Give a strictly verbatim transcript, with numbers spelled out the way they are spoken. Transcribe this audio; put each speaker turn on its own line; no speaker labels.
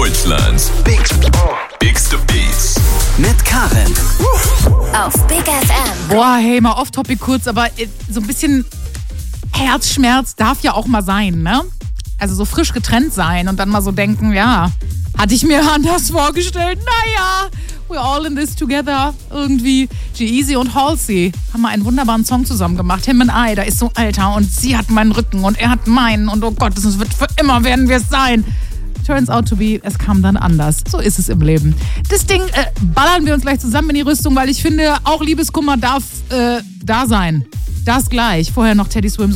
Deutschlands Big, Bigste Beats mit Karin.
Auf Big F M.
Boah, hey, mal off-topic kurz, aber so ein bisschen Herzschmerz darf ja auch mal sein, ne? Also so frisch getrennt sein und dann mal so denken, ja, hatte ich mir anders vorgestellt. Naja, we're all in this together. Irgendwie G-Eazy und Halsey haben mal einen wunderbaren Song zusammen gemacht. Him and I, da ist so Alter und sie hat meinen Rücken und er hat meinen und oh Gott, es wird für immer werden wir es sein. Turns out to be, es kam dann anders. So ist es im Leben. Das Ding äh, ballern wir uns gleich zusammen in die Rüstung, weil ich finde, auch Liebeskummer darf äh, da sein. Das gleich. Vorher noch Teddy Swims.